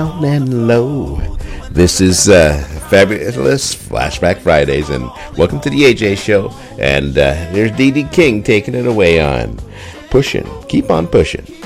Down and low. This is Fabulous Flashback Fridays, and welcome to the AJ Show. And there's D.D. King taking it away on Pushing. Keep on pushing.